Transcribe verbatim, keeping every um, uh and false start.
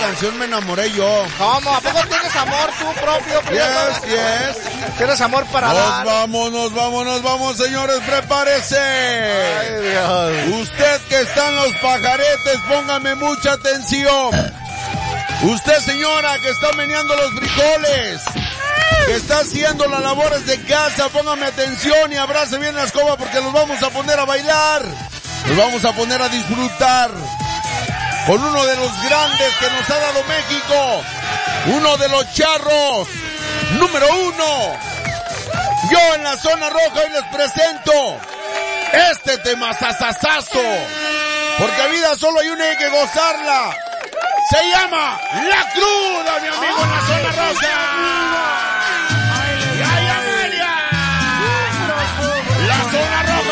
canción me enamoré yo. ¿Cómo? ¿A poco tienes amor tú propio? Yes, yes. ¿Tienes amor para nos dar? Nos vamos, nos vamos, nos vamos, señores, prepárese. Ay, Dios. Usted que está en los pajaretes, póngame mucha atención. Usted, señora, que está meneando los frijoles, que está haciendo las labores de casa, póngame atención y abrace bien la escoba porque nos vamos a poner a bailar. Nos vamos a poner a disfrutar con uno de los grandes que nos ha dado México, uno de los charros, número uno. Yo en la zona roja hoy les presento este tema sasasazo, porque vida solo hay una y hay que gozarla. Se llama La Cruda, mi amigo, en la zona roja.